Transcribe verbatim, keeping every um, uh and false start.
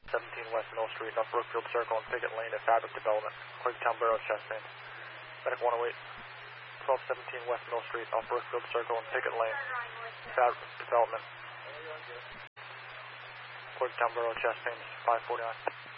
seventeen West Mill Street, North Brookfield Circle and Pickett Lane at Fabric Development, Quaketown Borough, chest pains. Medic one oh eight, twelve seventeen West Mill Street, North Brookfield Circle and Pickett Lane, Fabric Development, Quaketown Borough, chest pains, five forty-nine.